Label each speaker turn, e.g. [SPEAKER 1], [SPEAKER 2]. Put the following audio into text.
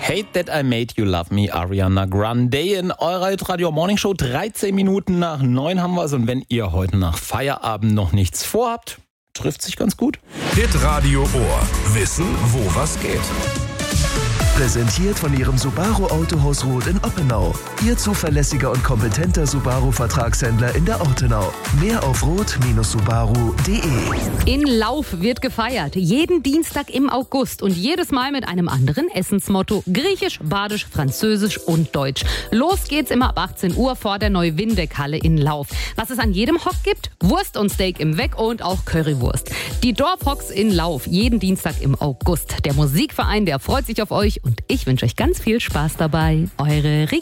[SPEAKER 1] Hate That I Made You Love Me, Ariana Grande in eurer Hitradio Morning Show. 13 Minuten nach 9 haben wir es. Und wenn ihr heute nach Feierabend noch nichts vorhabt, trifft sich ganz gut.
[SPEAKER 2] Hitradio Ohr. Wissen, wo was geht.
[SPEAKER 3] Präsentiert von Ihrem Subaru Autohaus Roth in Oppenau. Ihr zuverlässiger und kompetenter Subaru-Vertragshändler in der Ortenau. Mehr auf roth-subaru.de.
[SPEAKER 4] In Lauf wird gefeiert. Jeden Dienstag im August und jedes Mal mit einem anderen Essensmotto. Griechisch, Badisch, Französisch und Deutsch. Los geht's immer ab 18 Uhr vor der Neu-Windeck-Halle in Lauf. Was es an jedem Hock gibt? Wurst und Steak im Weck und auch Currywurst. Die Dorfhocks in Lauf, jeden Dienstag im August. Der Musikverein, der freut sich auf euch und ich wünsche euch ganz viel Spaß dabei. Eure Ricarda.